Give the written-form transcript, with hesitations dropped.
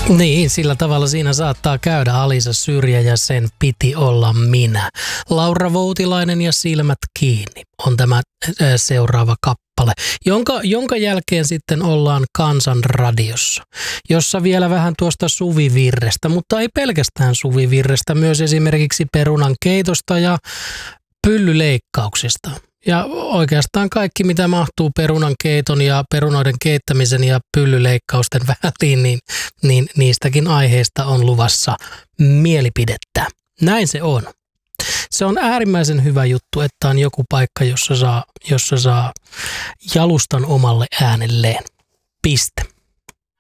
Niin, sillä tavalla siinä saattaa käydä. Alisa Syrjä ja Sen piti olla minä. Laura Voutilainen ja Silmät kiinni on tämä seuraava kappale, jonka jälkeen sitten ollaan Kansanradiossa, jossa vielä vähän tuosta Suvivirrestä, mutta ei pelkästään Suvivirrestä, myös esimerkiksi perunan keitosta ja pyllyleikkauksista. Ja oikeastaan kaikki, mitä mahtuu perunan keiton ja perunoiden keittämisen ja pyllyleikkausten väliin, niin niistäkin aiheista on luvassa mielipidettä. Näin se on. Se on äärimmäisen hyvä juttu, että on joku paikka, jossa saa jalustan omalle äänelleen. Piste.